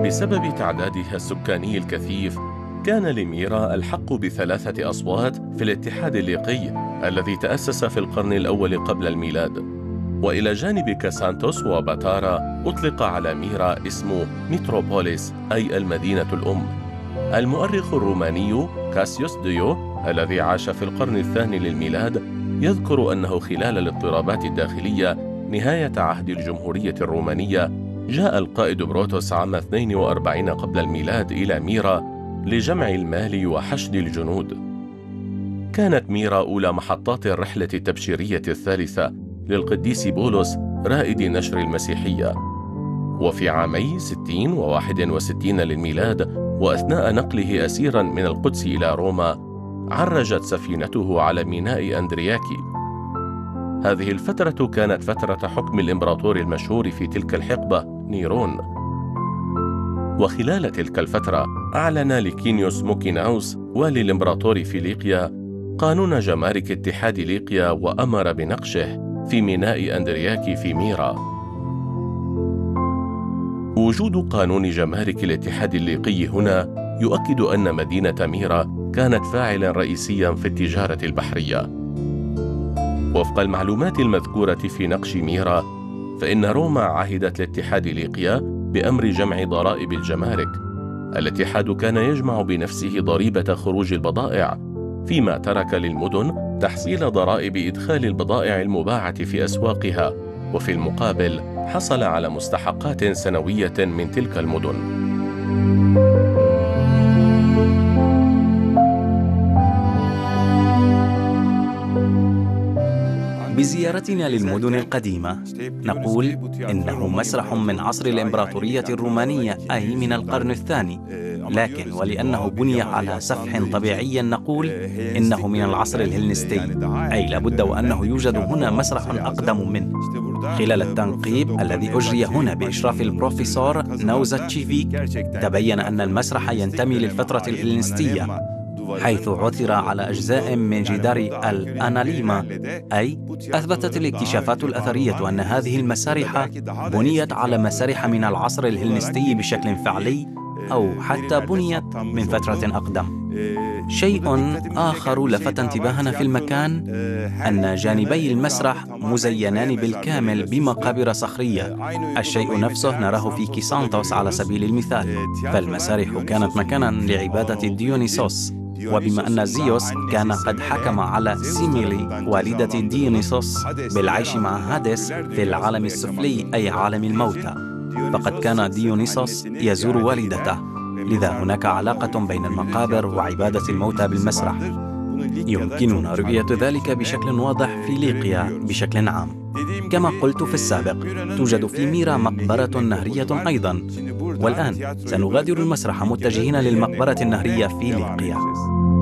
بسبب تعدادها السكاني الكثيف، كان لميرا الحق بثلاثة أصوات في الاتحاد الليقي الذي تأسس في القرن الأول قبل الميلاد. وإلى جانب كاسانتوس وباتارا، أطلق على ميرا اسم متروبوليس أي المدينة الأم. المؤرخ الروماني كاسيوس ديو الذي عاش في القرن الثاني للميلاد يذكر أنه خلال الاضطرابات الداخلية نهاية عهد الجمهورية الرومانية، جاء القائد بروتوس عام 42 قبل الميلاد إلى ميرا لجمع المال وحشد الجنود. كانت ميرا أولى محطات الرحلة التبشيرية الثالثة للقديس بولس رائد نشر المسيحية. وفي عامي 60 و61 للميلاد، وأثناء نقله أسيراً من القدس إلى روما، عرجت سفينته على ميناء أندرياكي. هذه الفترة كانت فترة حكم الإمبراطور المشهور في تلك الحقبة نيرون. وخلال تلك الفترة أعلن ليكينيوس موكيناوس والي الإمبراطور في ليقيا قانون جمارك اتحاد ليقيا، وأمر بنقشه في ميناء أندرياكي في ميرا. وجود قانون جمارك الاتحاد الليقي هنا يؤكد أن مدينة ميرا كانت فاعلاً رئيسياً في التجارة البحرية. وفق المعلومات المذكورة في نقش ميرا، فإن روما عهدت لاتحاد ليقيا بأمر جمع ضرائب الجمارك. الاتحاد كان يجمع بنفسه ضريبة خروج البضائع، فيما ترك للمدن تحصيل ضرائب إدخال البضائع المباعة في أسواقها، وفي المقابل حصل على مستحقات سنوية من تلك المدن. بزيارتنا للمدن القديمة نقول إنه مسرح من عصر الإمبراطورية الرومانية، أي من القرن الثاني، لكن ولأنه بني على سفح طبيعي نقول إنه من العصر الهلنستي، أي لابد وأنه يوجد هنا مسرح أقدم منه. خلال التنقيب الذي أجري هنا بإشراف البروفيسور نوزاتشيفيك، تبين أن المسرح ينتمي للفترة الهلنستية، حيث عثر على أجزاء من جدار الأناليما، أي أثبتت الاكتشافات الأثرية أن هذه المسارح بنيت على مسارح من العصر الهلنستي بشكل فعلي، أو حتى بنيت من فترة أقدم. شيء آخر لفت انتباهنا في المكان أن جانبي المسرح مزينان بالكامل بمقابر صخرية. الشيء نفسه نراه في كيسانتوس على سبيل المثال، فالمسارح كانت مكانا لعبادة ديونيسوس، وبما أن زيوس كان قد حكم على سيميلي والدة ديونيسوس بالعيش مع هاديس في العالم السفلي أي عالم الموتى، فقد كان ديونيسوس يزور والدته، لذا هناك علاقة بين المقابر وعبادة الموتى بالمسرح. يمكننا رؤية ذلك بشكل واضح في ليقيا بشكل عام. كما قلت في السابق، توجد في ميرا مقبرة نهرية أيضاً، والآن سنغادر المسرح متجهين للمقبرة النهرية في ليقيا.